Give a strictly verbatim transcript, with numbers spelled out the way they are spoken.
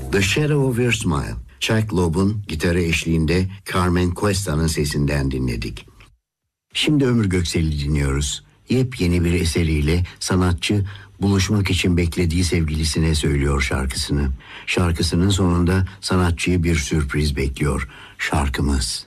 The Shadow of Your Smile, Chuck Loeb'un gitarı eşliğinde Carmen Cuesta'nın sesinden dinledik. Şimdi Ömür Göksel'i dinliyoruz. Yepyeni bir eseriyle sanatçı buluşmak için beklediği sevgilisine söylüyor şarkısını. Şarkısının sonunda sanatçıyı bir sürpriz bekliyor. Şarkımız